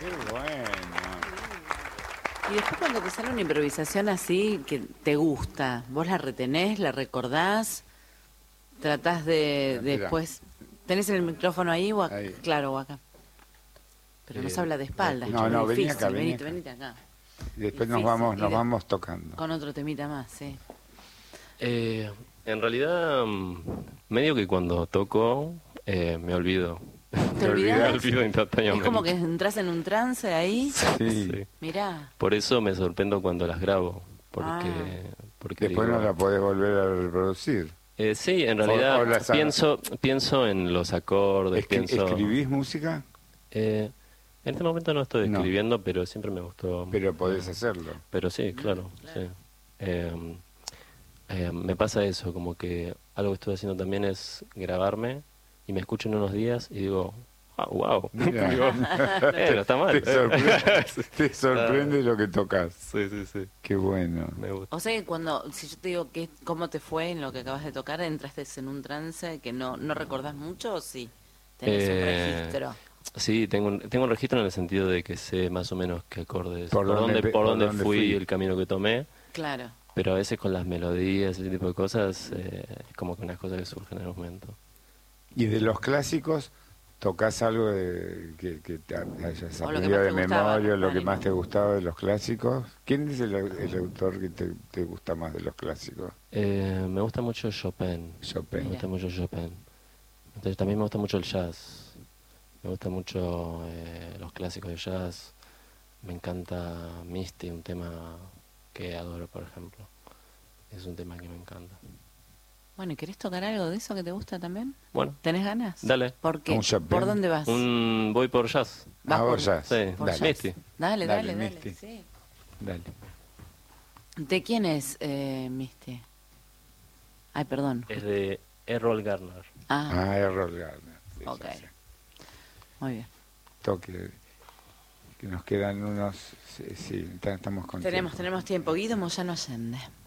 Qué bueno. Y después cuando te sale una improvisación así que te gusta, ¿vos la retenés, la recordás? ¿Tratás de Mira. después... ¿Tenés el micrófono ahí o acá? Ahí. Claro, o acá. Pero no se habla de espaldas, No, que no, es vení difícil. acá, vení Venite, acá. venite acá. Y después Difícil. nos vamos tocando. Con otro temita más, sí. En realidad, medio que cuando toco, me olvido. ¿Te Me olvidás? olvido Es instantáneamente. como que entras en un trance ahí. Sí. Sí. Mirá. Por eso me sorprendo cuando las grabo, porque, Ah. porque Después digo, no la podés volver a reproducir. sí, en realidad o las- pienso en los acordes, pienso... ¿Escribís música? En este momento no estoy No. escribiendo, pero siempre me gustó. Pero podés hacerlo. Pero sí, claro, sí. Me pasa eso, como que algo que estoy haciendo también es grabarme y me escucho en unos días y digo, wow, Mira. digo, no está mal. Te sorprende lo que tocas. Sí, sí, sí, Qué bueno. me gusta. O sea que si yo te digo cómo te fue en lo que acabas de tocar, entraste en un trance que no recordás mucho o sí? Tenés un registro. Sí, tengo un registro en el sentido de que sé más o menos qué acordes, Por dónde fui, fui. el camino que tomé, Claro. pero a veces con las melodías, ese tipo de cosas, es como que unas cosas que surgen en el momento. ¿Y de los clásicos tocas algo que te hayas O lo que aprendido más de te gustaba, memoria, lo que Dani. más te gustaba de los clásicos? ¿Quién es el autor que te gusta más de los clásicos? Me gusta mucho Chopin. Me Chopin. gusta mucho Chopin. Entonces también me gusta mucho el jazz. Me gusta mucho los clásicos de jazz. Me encanta Misty, un tema que adoro, por ejemplo. Es un tema que me encanta. Bueno, ¿y querés tocar algo de eso que te gusta también? Bueno, ¿Tenés ganas? dale. ¿Por qué? Un Chopin. ¿Por dónde vas? Voy por jazz. ¿Vas Ah, por- vos jazz. Sí, por Dale. jazz? Misty. Dale, Dale, dale, dale. Misty. Sí. Dale. ¿De quién es Misty? Ay, perdón. Es de Errol Garner. Ah, Errol Garner. Sí, ok. ya sé. Muy bien. Toque. Que nos quedan unos... Sí, estamos con tiempo. Tenemos tiempo. Guido Moyano Allende.